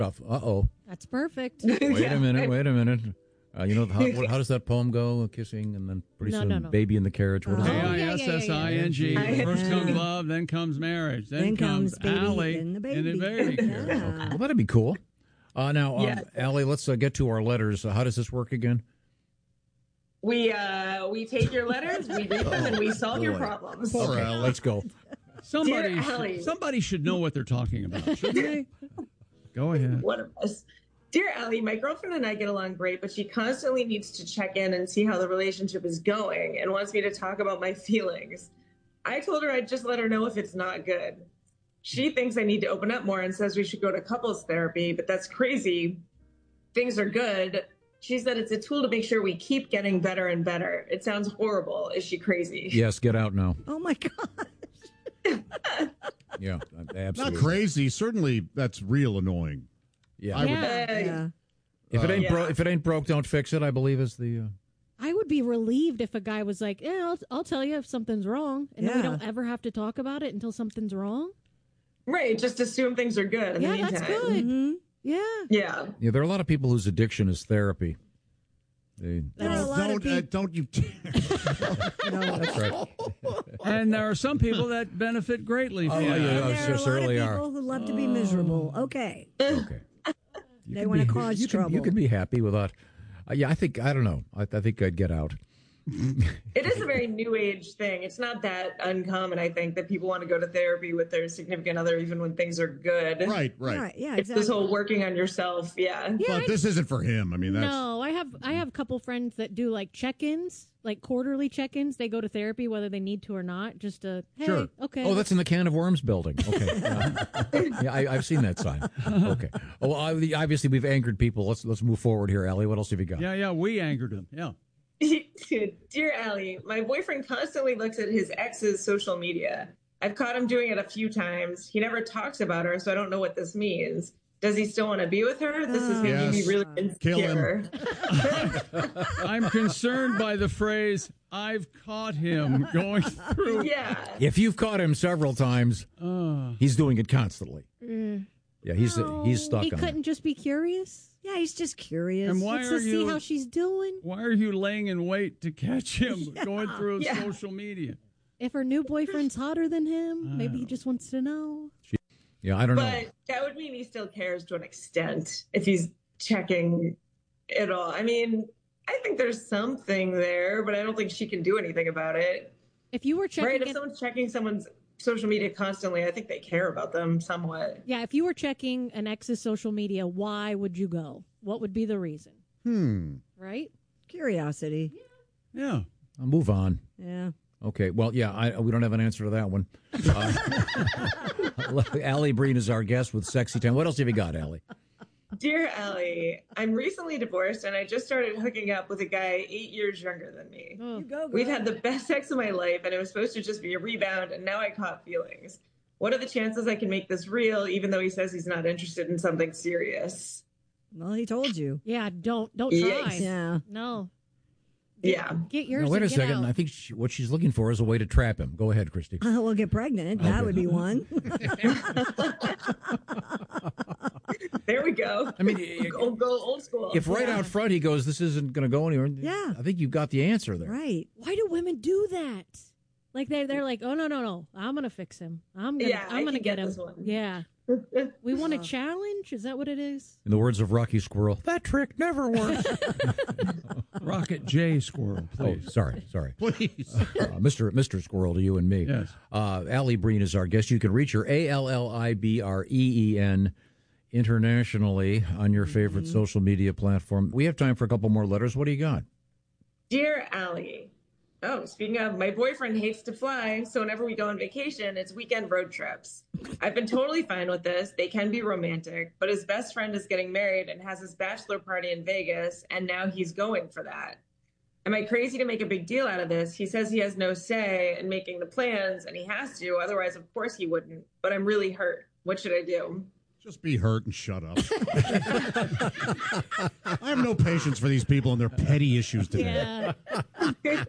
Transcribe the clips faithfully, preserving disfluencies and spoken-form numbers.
Uh-oh. That's perfect. Wait Yeah. a minute, wait a minute. Uh, you know, how, what, how does that poem go? Kissing and then pretty No, soon no, no. baby in the carriage. What is Oh, it? yeah, A yeah, I yeah, S yeah, S I N G. yeah. First comes Yeah. love, then comes marriage, then, Then comes baby, Allie then the in the baby. baby. Yeah. Well, that'd be cool. Uh, now, um, Yeah. Allie, let's uh, get to our letters. Uh, how does this work again? We uh we take your letters, we read them, and we solve your boy. problems. Okay, let's go. Somebody, Dear should, Allie. somebody should know what they're talking about, shouldn't they? Go ahead. One of us. Dear Allie, my girlfriend and I get along great, but she constantly needs to check in and see how the relationship is going and wants me to talk about my feelings. I told her I'd just let her know if it's not good. She thinks I need to open up more and says we should go to couples therapy, but that's crazy. Things are good. She said it's a tool to make sure we keep getting better and better. It sounds horrible. Is she crazy? Yes, get out now. Oh, my God. Yeah, absolutely. Not crazy. Certainly, that's real annoying. Yeah. I would- Yeah. Uh, Yeah. If it ain't Yeah. broke, if it ain't broke, don't fix it. I believe is the. Uh, I would be relieved if a guy was like, "Yeah, I'll, I'll tell you if something's wrong," and then we Yeah. don't ever have to talk about it until something's wrong. Right. Just assume things are good in Yeah, the meantime. that's good. Mm-hmm. Yeah. Yeah. yeah, there are a lot of people whose addiction is therapy. They, There are a No, lot of don't, uh, people. don't you? No. that's right. And there are some people that benefit greatly Oh, from yeah, that. yeah. There are a sure- lot of certainly people are. who love to be miserable. Okay. Okay. You They can wanna be- cause you can, You trouble. can be happy without. Uh, yeah, I think I don't know. I, I think I'd get out. It is a very new age thing. It's not that uncommon, I think, that people want to go to therapy with their significant other even when things are good. Right, right. Right. Yeah, It's exactly. this whole working on yourself. Yeah. Yeah, But I- this isn't for him. I mean, that's No, I have I have a couple friends that do like check-ins, like quarterly check-ins. They go to therapy whether they need to or not, just to hey, Sure. okay. Oh, that's in the Can of Worms building. Okay. Yeah, yeah I, I've seen that sign. Okay. Oh, well, I- obviously we've angered people. Let's let's move forward here, Allie. What else have you got? Yeah, yeah, we angered him. Yeah. Dear Allie, my boyfriend constantly looks at his ex's social media. I've caught him doing it a few times. He never talks about her, so I don't know what this means. Does he still want to be with her? This is making Yes. me really Kill him. insecure. I'm concerned by the phrase, I've caught him going through. Yeah. If you've caught him several times, Uh, he's doing it constantly. Yeah, he's No, he's stuck He on couldn't it. just be curious. Yeah, he's just curious. And why Wants are to see you how she's doing. why are you laying in wait to catch him going through Yeah. social media? If her new boyfriend's hotter than him, maybe he just wants to know. Yeah, I don't know. But that would mean he still cares to an extent if he's checking it all. I mean, I think there's something there, but I don't think she can do anything about it. If you were checking, Right? If in- someone's checking someone's social media constantly, I think they care about them somewhat. yeah, if you were checking an ex's social media, why would you go? What would be the reason? hmm. Right? Curiosity. Yeah. I'll move on. Yeah. Okay. Well, yeah, I, we don't have an answer to that one. Uh, Allie Breen is our guest with Sexy Time. What else have you got, Allie? Dear Allie, I'm recently divorced and I just started hooking up with a guy eight years younger than me. Oh. You go, girl. We've had the best sex of my life and it was supposed to just be a rebound and now I caught feelings. What are the chances I can make this real even though he says he's not interested in something serious? Well, he told you. Yeah, don't don't Yikes. try. Yeah. No, Yeah. get yours. Now, wait a and get second. out. I think she, what she's looking for is a way to trap him. Go ahead, Christy. Uh, we'll get pregnant. That Okay. would be one. There we go. I mean, Go, go old school. if right Yeah. out front he goes, this isn't going to go anywhere. Yeah. I think you've got the answer there. Right. Why do women do that? Like they they're like, oh no no no, I'm gonna fix him. I'm gonna Yeah, I I'm gonna can get, get him. this one. Yeah, we want a challenge. Is that what it is? In the words of Rocky Squirrel, that trick never works. Rocket J Squirrel, Oh, please. sorry, sorry. Please. Uh, Mister Mister Squirrel to you and me. Yes. Uh, Allie Breen is our guest. You can reach her, A L L I B R E E N, internationally on your favorite social media platform. We have time for a couple more letters. What do you got? Dear Allie. Oh, speaking of, my boyfriend hates to fly, so whenever we go on vacation, it's weekend road trips. I've been totally fine with this. They can be romantic, but his best friend is getting married and has his bachelor party in Vegas, and now he's going for that. Am I crazy to make a big deal out of this? He says he has no say in making the plans, and he has to, otherwise, of course, he wouldn't. But I'm really hurt. What should I do? Just be hurt and shut up. I have no patience for these people and their petty issues today. Yeah.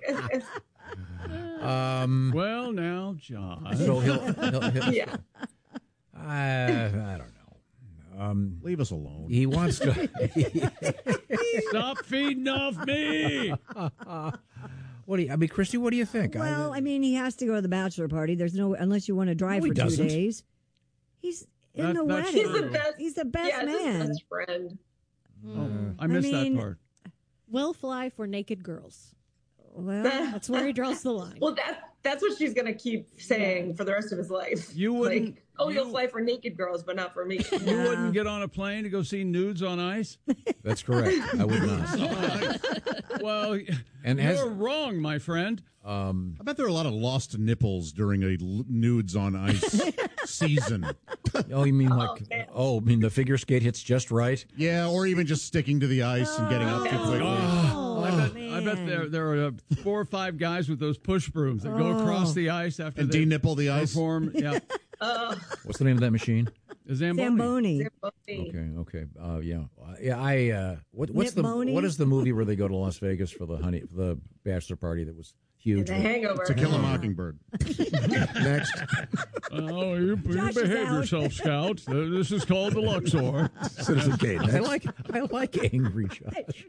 Um, Well, now, John. so he'll, he'll, he'll Yeah. I, I don't know. Um, Leave us alone. he wants to. Stop feeding off me. What do you? I mean, Christy, what do you think? Well, I mean, he has to go to the bachelor party. There's no unless you want to drive No, he for two doesn't. days. He's in That- the that's wedding. He's the best. He's the best yeah, it's his man. best friend. Oh, I missed mean- that part. Will fly for naked girls. Well, That's where he draws the line. Well, that that's what she's gonna keep saying for the rest of his life. You wouldn't- Like, oh, you- you'll fly for naked girls, but not for me. You Yeah. wouldn't get on a plane to go see nudes on ice? That's correct. I would not. Well, And you're has- wrong, my friend. Um, I bet there are a lot of lost nipples during a l- nudes on ice season. oh, you mean like? man. Oh, I mean the figure skate hits just right. Yeah, or even just sticking to the ice and getting up too quickly. oh, I bet, man. I bet there there are uh, four or five guys with those push brooms that go across the ice after And they de-nipple the ice. perform. Yeah, What's the name of that machine? Zamboni. Zamboni. Okay, okay, uh, yeah, uh, yeah. I uh, what, what's the Nip-boni? what is the movie where they go to Las Vegas for the honey for the bachelor party that was huge? The Hangover. To Kill a Mockingbird. Next, Oh, you, you Josh is behave out. yourself, Scout. Uh, This is called the Luxor. Citizen Kane. I like I like angry Josh.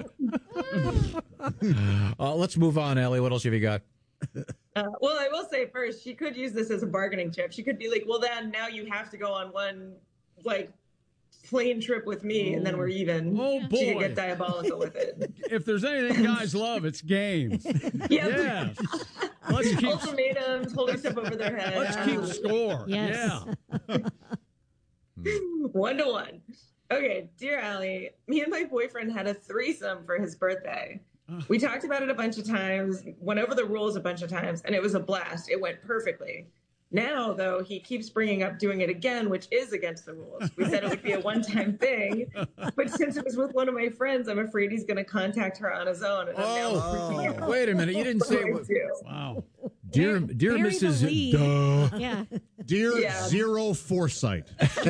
uh, let's move on, Allie. What else have you got? Uh, well, I will say first, she could use this as a bargaining chip. She could be like, well, then now you have to go on one, like, plane trip with me, and then we're even. Oh, She boy. could get diabolical with it. If there's anything guys love, it's games. Yeah. Yes. Let's keep Ultimatums, holding stuff over their head. let's keep score. Yes. Yeah. One to one. Okay, dear Allie, me and my boyfriend had a threesome for his birthday. We talked about it a bunch of times, went over the rules a bunch of times, and it was a blast. It went perfectly. Now, though, he keeps bringing up doing it again, which is against the rules. We said it would be a one-time thing, but since it was with one of my friends, I'm afraid he's going to contact her on his own. And I'm now freaking out. Oh, wait a minute! You didn't say, What do I do? Wow. dear, dear Bury the Missus lead. Duh. Yeah. Dear Yeah. Zero Foresight.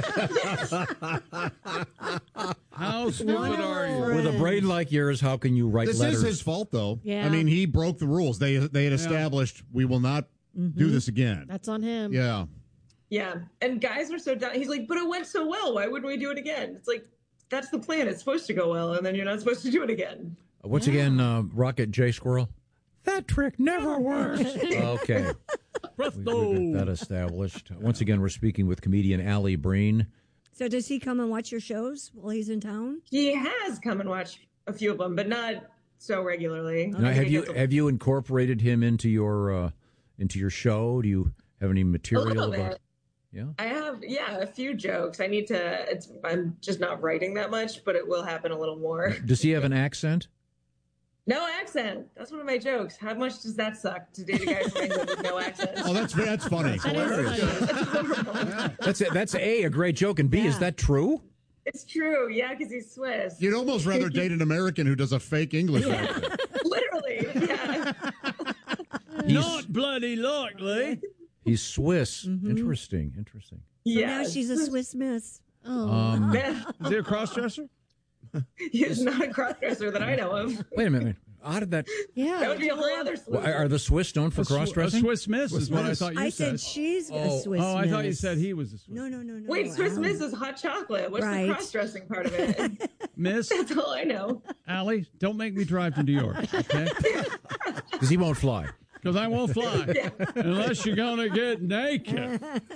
How stupid are you? With a brain like yours, how can you write This letters? is his fault, though. Yeah. I mean, he broke the rules. They they had established we will not do this again. That's on him. Yeah. Yeah, and guys are so done. He's like, but it went so well. Why wouldn't we do it again? It's like, that's the plan. It's supposed to go well, and then you're not supposed to do it again. Uh, Once again, uh, Rocket J Squirrel. That trick never works. Okay. We, we got that established. Once again, we're speaking with comedian Allie Breen. So does he come and watch your shows while he's in town? He has come and watched a few of them, but not so regularly. Now, I have think you it's a- have you incorporated him into your uh, into your show? Do you have any a material little about? bit. Yeah. I have, yeah, a few jokes. I need to. It's. I'm just not writing that much, but it will happen a little more. Does he have an accent? No accent. That's one of my jokes. How much does that suck to date a guy from England with no accent? Oh, that's that's funny. That is funny. That's a, that's a a great joke, and b is Yeah. that true? It's true. Yeah, because he's Swiss. You'd almost rather date an American who does a fake English accent. Literally. Yeah. He's Not bloody likely. he's Swiss. Interesting. Interesting. So Yeah. now she's a Swiss miss. Oh. Um, Man, Is he a crossdresser? he's not a crossdresser that I know of. wait a minute. How did that? That Yeah. would be a whole other Well, solution. are the Swiss known for A, sw- cross a dressing? Swiss miss is what I thought you I said. said she's Oh. a Swiss Oh, I thought you miss. said he was a Swiss No, no, no, no. Wait, Swiss Alan. Miss is hot chocolate. What's Right. the cross-dressing part of it? miss. That's all I know. Allie, don't make me drive to New York, okay? Because he won't fly. Because I won't fly unless you're gonna get naked.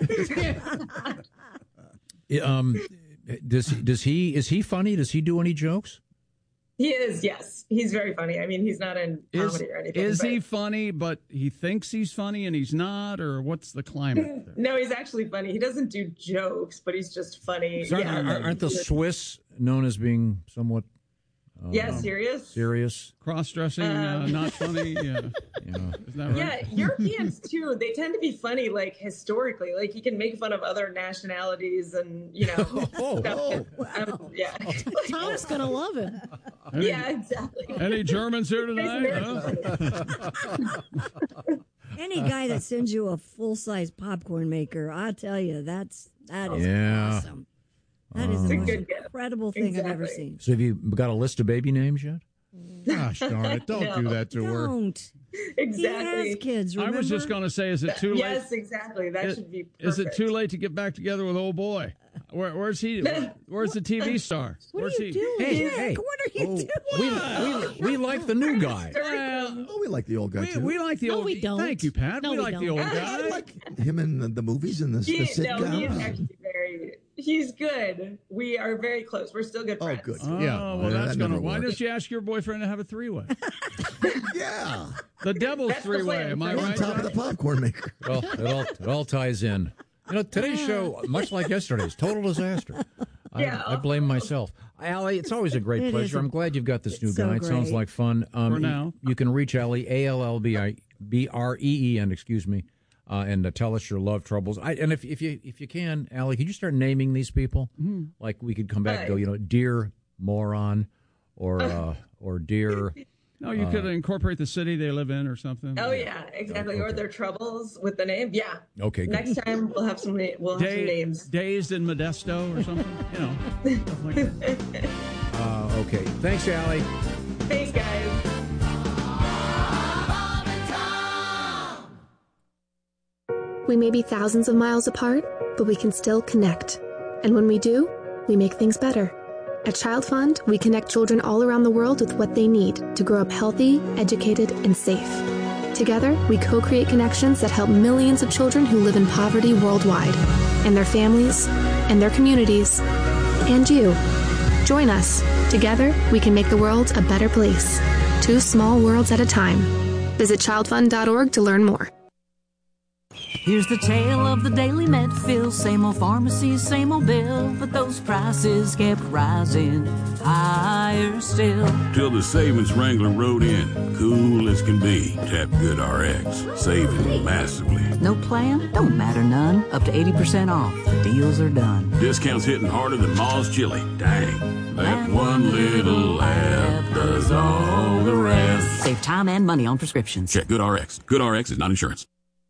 Um, does he, does he is he funny? Does he do any jokes? He is, yes. He's very funny. I mean, he's not in Is, comedy or anything. is but- he funny, but he thinks he's funny and he's not, or what's the climate there? No, he's actually funny. He doesn't do jokes, but he's just funny. So yeah, aren't, aren't the Swiss known as being somewhat yeah, serious? serious? Cross-dressing, uh, Um, not funny. Yeah, You know? isn't that right? Yeah, Europeans too. They tend to be funny, like historically. Like he can make fun of other nationalities, and you know, Oh, stuff. oh. Um, yeah, Thomas gonna love him. Any, yeah, exactly. any Germans here Makes tonight? America Huh? funny. Any guy that sends you a full size popcorn maker, I tell you, that's that is Yeah. awesome. That is Um, the It's a most good gift. incredible thing I've ever Exactly. seen. So have you got a list of baby names yet? Gosh darn it. Don't No. do that to her. Don't. Exactly. He has kids, I remember? was just going to say, is it too late? Yes, exactly. That Is- should be. Is it perfect. too late to get back together with old boy? Where, where's he? Where, where's the T V star? What where's are you he? doing? Hey, Jack, hey. what are you Oh, doing? we, we, we like the new guy. Well, Oh, we like the old guy we, too. we like the No, old. we don't. Thank you, Pat. No, we we like the don't. old I guy. like him in the, the movies and the, the He, sitcom. no, he's actually very. He's good. We are very close. We're still good Oh, friends. good. Oh, Yeah, well, that that's never gonna. Why worked. don't you ask your boyfriend to have a three-way? Yeah. The devil's That's the three-way. plan. Am I On On right? top of the popcorn maker. Well, it all, it all ties in. You know, today's show, much like yesterday's, total disaster. I, Yeah. I blame myself. Allie, it's always a great It pleasure. is. I'm glad you've got this new It's guy. so It sounds great. like fun. Um, For now. You, you can reach Allie, A L L B I B R E E N, excuse me, uh, and uh, tell us your love troubles. I, and if, if you if you can, Allie, could you start naming these people? Mm-hmm. Like we could come back and go, Hi. you know, dear moron, or uh, or dear. No, you could incorporate the city they live in or something. Oh yeah, exactly. Or Okay. their troubles with the name. Yeah. Okay, good. Next time we'll have some. Na- we'll have some Da- names. Dazed in Modesto or something. You know, stuff like that. Uh, okay, thanks, Allie. Thanks, guys. We may be thousands of miles apart, but we can still connect. And when we do, we make things better. At Child Fund, we connect children all around the world with what they need to grow up healthy, educated, and safe. Together, we co-create connections that help millions of children who live in poverty worldwide, and their families, and their communities, and you. Join us. Together, we can make the world a better place. Two small worlds at a time. Visit child fund dot org to learn more. Here's the tale of the daily Medfill. Same old pharmacy, same old bill, but those prices kept rising higher still. Till the savings Wrangler rode in, cool as can be. Tap Good R X, saving massively. No plan? Don't matter none. Up to eighty percent off. The deals are done. Discounts hitting harder than Ma's chili. Dang, that one little app does all the rest. Save time and money on prescriptions. Check Good R X. Good R X is not insurance.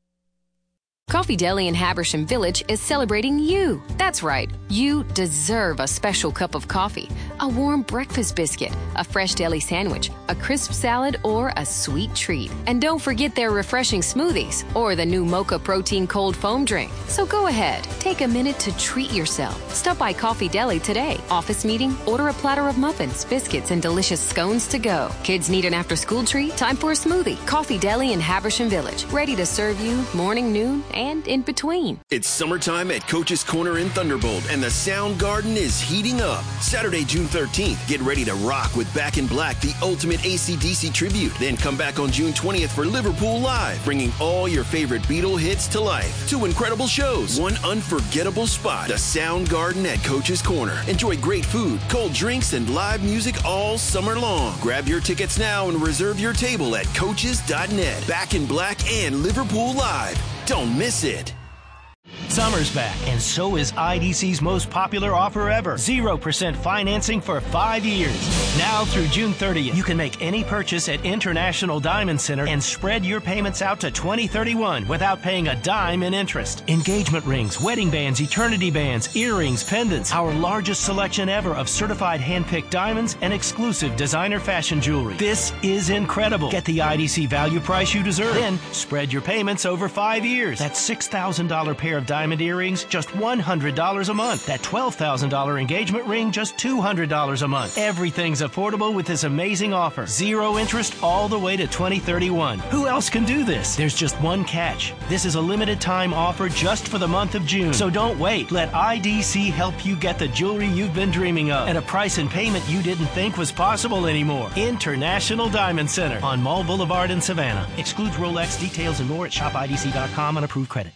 Coffee Deli in Habersham Village is celebrating you. That's right. You deserve a special cup of coffee, a warm breakfast biscuit, a fresh deli sandwich, a crisp salad, or a sweet treat. And don't forget their refreshing smoothies or the new Mocha Protein Cold Foam drink. So go ahead, take a minute to treat yourself. Stop by Coffee Deli today. Office meeting? Order a platter of muffins, biscuits, and delicious scones to go. Kids need an after-school treat? Time for a smoothie. Coffee Deli in Habersham Village. Ready to serve you morning, noon, and in between. It's summertime at Coach's Corner in Thunderbolt, and the Sound Garden is heating up. Saturday, June thirteenth, get ready to rock with Back in Black, the ultimate A C D C tribute. Then come back on June twentieth for Liverpool Live, bringing all your favorite Beatle hits to life. Two incredible shows, one unforgettable spot, the Sound Garden at Coach's Corner. Enjoy great food, cold drinks, and live music all summer long. Grab your tickets now and reserve your table at coaches dot net. Back in Black and Liverpool Live. Don't miss it. Summer's back, and so is I D C's most popular offer ever. zero percent financing for five years. Now through June thirtieth, you can make any purchase at International Diamond Center and spread your payments out to twenty thirty-one without paying a dime in interest. Engagement rings, wedding bands, eternity bands, earrings, pendants, our largest selection ever of certified hand-picked diamonds and exclusive designer fashion jewelry. This is incredible. Get the I D C value price you deserve. Then spread your payments over five years. That six thousand dollars pair of diamonds diamond earrings, just one hundred dollars a month. That twelve thousand dollars engagement ring, just two hundred dollars a month. Everything's affordable with this amazing offer. Zero interest all the way to twenty thirty-one. Who else can do this? There's just one catch. This is a limited time offer just for the month of June. So don't wait. Let I D C help you get the jewelry you've been dreaming of at a price and payment you didn't think was possible anymore. International Diamond Center on Mall Boulevard in Savannah. Excludes Rolex. Details and more at shop I D C dot com on approved credit.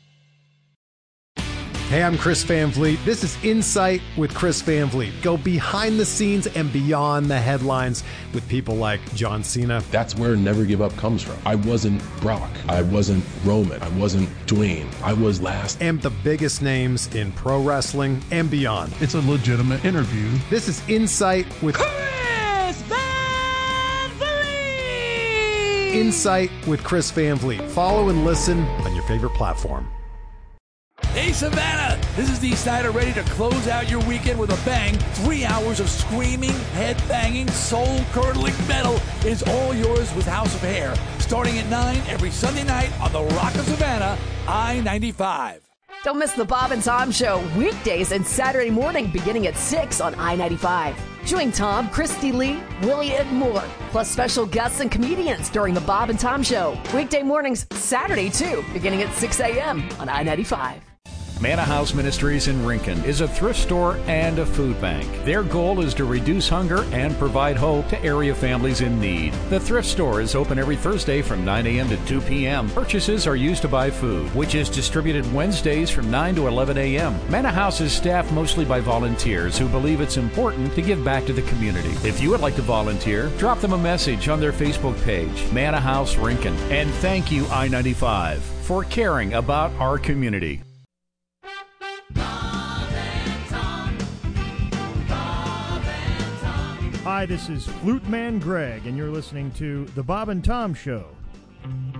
Hey, I'm Chris Van Vliet. This is Insight with Chris Van Vliet. Go behind the scenes and beyond the headlines with people like John Cena. That's where Never Give Up comes from. I wasn't Brock. I wasn't Roman. I wasn't Dwayne. I was last. And the biggest names in pro wrestling and beyond. It's a legitimate interview. This is Insight with Chris Van Vliet! Insight with Chris Van Vliet. Follow and listen on your favorite platform. Hey Savannah, this is Dee Snider ready to close out your weekend with a bang. Three hours of screaming, head-banging, soul-curdling metal is all yours with House of Hair. Starting at nine every Sunday night on the Rock of Savannah, I ninety-five. Don't miss the Bob and Tom Show weekdays and Saturday morning beginning at six on I ninety-five. Join Tom, Christy Lee, Willie, and more, plus special guests and comedians during the Bob and Tom Show. Weekday mornings, Saturday too, beginning at six a.m. on I ninety-five. Manna House Ministries in Rincon is a thrift store and a food bank. Their goal is to reduce hunger and provide hope to area families in need. The thrift store is open every Thursday from nine a.m. to two p.m. Purchases are used to buy food, which is distributed Wednesdays from nine to eleven a.m. Manna House is staffed mostly by volunteers who believe it's important to give back to the community. If you would like to volunteer, drop them a message on their Facebook page, Manna House Rincon. And thank you, I ninety-five, for caring about our community. Hi, this is Flute Man Greg, and you're listening to The Bob and Tom Show.